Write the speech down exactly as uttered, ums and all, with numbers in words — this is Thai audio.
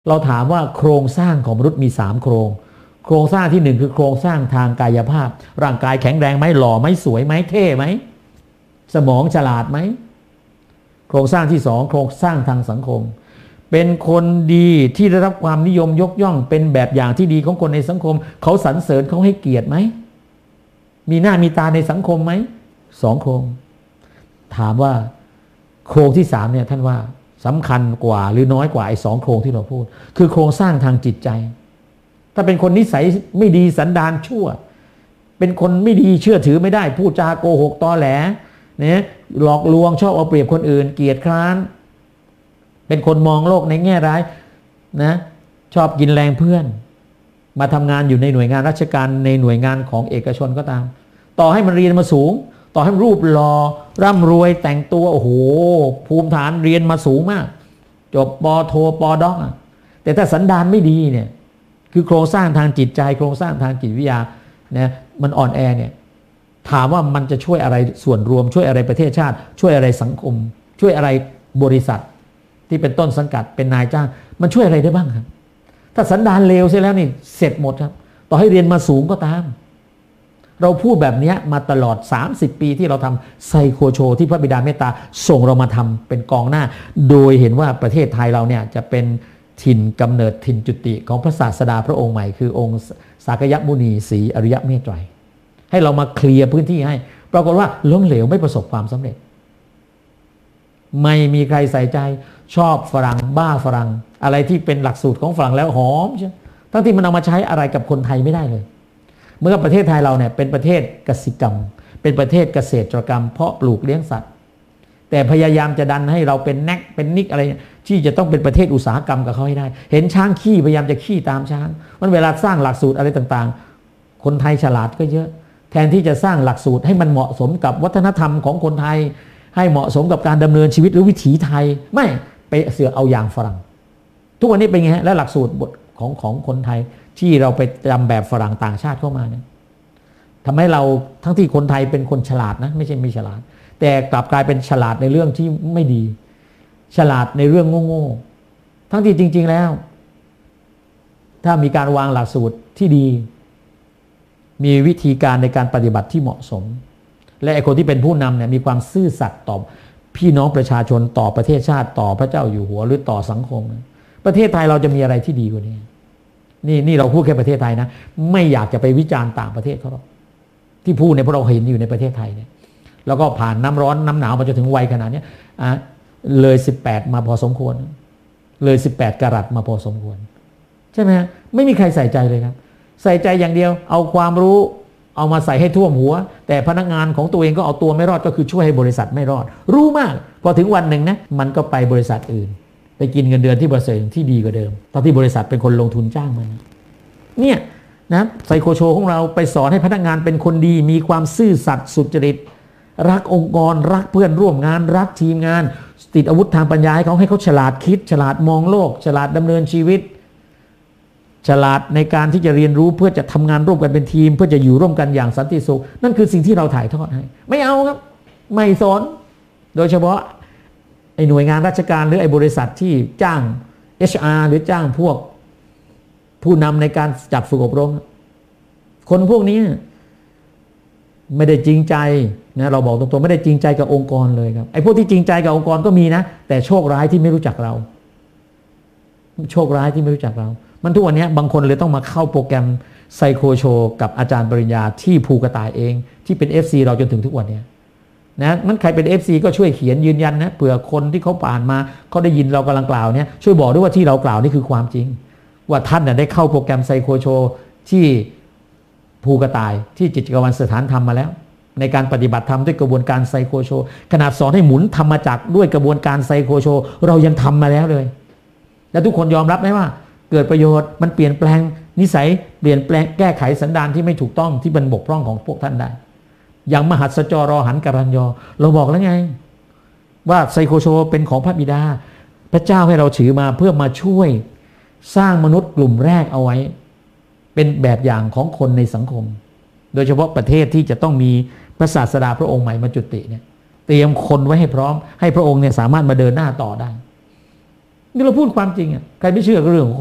เราถามว่าโครงสร้างของมนุษย์มีสามโครงโครงสร้างที่หนึ่งคือโครงสร้างทางกายภาพร่างกายแข็งแรงไหมหล่อไหมสวยไหมเท่ไหมสมองฉลาดไหมโครงสร้างที่สองโครงสร้างทางสังคมเป็นคนดีที่ได้รับความนิยมยกย่องเป็นแบบอย่างที่ดีของคนในสังคมเขาสรรเสริญเขาให้เกียรติไหมมีหน้ามีตาในสังคมไหมสองโครงถามว่าโครงที่สามเนี่ยท่านว่าสำคัญกว่าหรือน้อยกว่าไอ้สองโครงที่เราพูดคือโครงสร้างทางจิตใจถ้าเป็นคนนิสัยไม่ดีสันดานชั่วเป็นคนไม่ดีเชื่อถือไม่ได้พูดจาโกหกตอแหลเนี่ยหลอกลวงชอบเอาเปรียบคนอื่นเกียจคร้านเป็นคนมองโลกในแง่ร้ายนะชอบกินแรงเพื่อนมาทำงานอยู่ในหน่วยงานราชการในหน่วยงานของเอกชนก็ตามต่อให้มันเรียนมาสูงต่อให้รูปหล่อร่ำรวยแต่งตัวโอ้โหภูมิฐานเรียนมาสูงมากจบป.โทป.ด็อกแต่ถ้าสันดานไม่ดีเนี่ยคือโครงสร้างทางจิตใจโครงสร้างทางจิตวิทยานะมันอ่อนแอเนี่ยถามว่ามันจะช่วยอะไรส่วนรวมช่วยอะไรประเทศชาติช่วยอะไรสังคมช่วยอะไรบริษัทที่เป็นต้นสังกัดเป็นนายจ้างมันช่วยอะไรได้บ้างครับถ้าสันดานเลวเสียแล้วนี่เสร็จหมดครับต่อให้เรียนมาสูงก็ตามเราพูดแบบนี้มาตลอดสามสิบปีที่เราทำไซโคโชที่พระบิดาเมตตาส่งเรามาทำเป็นกองหน้าโดยเห็นว่าประเทศไทยเราเนี่ยจะเป็นถิ่นกำเนิดถิ่นจุติของพระศาสดาพระองค์ใหม่คือองค์สากยมุนีศรีอริยเมตไตรให้เรามาเคลียร์พื้นที่ให้ปรากฏว่าล้มเหลวไม่ประสบความสำเร็จไม่มีใครใส่ใจชอบฝรั่งบ้าฝรั่งอะไรที่เป็นหลักสูตรของฝรั่งแล้วหอมใช่ทั้งที่มันเอามาใช้อะไรกับคนไทยไม่ได้เลยเมื่อประเทศไทยเราเนี่ยเป็นประเทศกสิกรรมเป็นประเทศเกษตรกรรมเพาะปลูกเลี้ยงสัตว์แต่พยายามจะดันให้เราเป็นแนกเป็นนิกอะไรที่จะต้องเป็นประเทศอุตสาหกรรมกับเขาให้ได้เห็นช้างขี้พยายามจะขี้ตามช้างมันเวลาสร้างหลักสูตรอะไรต่างๆคนไทยฉลาดก็เยอะแทนที่จะสร้างหลักสูตรให้มันเหมาะสมกับวัฒนธรรมของคนไทยให้เหมาะสมกับการดำเนินชีวิตหรือวิถีไทยไม่ไปเสือเอาอย่างฝรั่งทุกวันนี้เป็นไงฮะและหลักสูตรบทของของคนไทยที่เราไปจำแบบฝรั่งต่างชาติเข้ามาเนี่ยทำให้เราทั้งที่คนไทยเป็นคนฉลาดนะไม่ใช่ไม่ฉลาดแต่กลับกลายเป็นฉลาดในเรื่องที่ไม่ดีฉลาดในเรื่องโง่ๆทั้งที่จริงๆแล้วถ้ามีการวางหลักสูตรที่ดีมีวิธีการในการปฏิบัติที่เหมาะสมและไอ้คนที่เป็นผู้นำเนี่ยมีความซื่อสัตย์ต่อพี่น้องประชาชนต่อประเทศชาติต่อพระเจ้าอยู่หัวหรือต่อสังคมประเทศไทยเราจะมีอะไรที่ดีกว่านี้นี่นี่เราพูดแค่ประเทศไทยนะไม่อยากจะไปวิจารณ์ต่างประเทศเขาหรอกที่พูดเนี่ยเพราะเราเห็นอยู่ในประเทศไทยเนี่ยแล้วก็ผ่านน้ำร้อนน้ำหนาวมาจนถึงวัยขนาดนี้อ่ะเลยสิบแปดมาพอสมควรเลยสิบแปดกรัตมาพอสมควรใช่ไหมไม่มีใครใส่ใจเลยครับใส่ใจอย่างเดียวเอาความรู้เอามาใส่ให้ท่วมหัวแต่พนักงานของตัวเองก็เอาตัวไม่รอดก็คือช่วยให้บริษัทไม่รอดรู้มากพอถึงวันหนึ่งนะมันก็ไปบริษัทอื่นไปกินเงินเดือนที่บริษัทที่ดีกว่าเดิมตอนที่บริษัทเป็นคนลงทุนจ้างมันเนี่ยนะไซโคโชของเราไปสอนให้พนักงานเป็นคนดีมีความซื่อสัตย์สุจริตรักองค์กรรักเพื่อนร่วมงานรักทีมงานติดอาวุธทางปัญญาให้เขาให้เขาฉลาดคิดฉลาดมองโลกฉลาดดำเนินชีวิตฉลาดในการที่จะเรียนรู้เพื่อจะทำงานร่วมกันเป็นทีมเพื่อจะอยู่ร่วมกันอย่างสันติสุขนั่นคือสิ่งที่เราถ่ายทอดให้ไม่เอาครับไม่สอนโดยเฉพาะไอ้หน่วยงานราชการหรือไอ้บริษัทที่จ้าง เอช อาร์ หรือจ้างพวกผู้นำในการจัดฝึกอบรมคนพวกนี้ไม่ได้จริงใจนะเราบอกตรงๆไม่ได้จริงใจกับองค์กรเลยครับไอ้พวกที่จริงใจกับองค์กรก็มีนะแต่โชคร้ายที่ไม่รู้จักเราโชคร้ายที่ไม่รู้จักเรามันทุกวันนี้บางคนเลยต้องมาเข้าโปรแกรมไซโคโชกับอาจารย์ปริญญาที่ภูกระต่ายเองที่เป็น เอฟ ซี เราจนถึงทุกวันนี้นะมันใครเป็น เอฟ ซี ก็ช่วยเขียนยืนยันนะเผื่อคนที่เขาผ่านมาเขาได้ยินเรากำลังกล่าวเนี่ยช่วยบอกด้วยว่าที่เรากล่าวนี่คือความจริงว่าท่านได้เข้าโปรแกรมไซโคโชที่ภูกระต่ายที่จิตรกวันสถานธรรมมาแล้วในการปฏิบัติธรรมด้วยกระบวนการไซโคโชขนาดสอนให้หมุนธรรมจักรด้วยกระบวนการไซโคโชเรายังทำมาแล้วเลยและทุกคนยอมรับไหมว่าเกิดประโยชน์มันเปลี่ยนแปลงนิสัยเปลี่ยนแปลงแก้ไขสันดานที่ไม่ถูกต้องที่เป็นบกพร่องของพวกท่านได้อย่างมหัศจรหันกัรัญญเราบอกแล้วไงว่าไซโคโชเป็นของพระบิดาพระเจ้าให้เราถือมาเพื่อมาช่วยสร้างมนุษย์กลุ่มแรกเอาไว้เป็นแบบอย่างของคนในสังคมโดยเฉพาะประเทศที่จะต้องมีพระศาสดาพระองค์ใหม่มาจุติเนี่ยเตรียมคนไว้ให้พร้อมให้พระองค์เนี่ยสามารถมาเดินหน้าต่อได้นี่เราพูดความจริงอ่ะใครไม่เชื่อก็เรื่องของ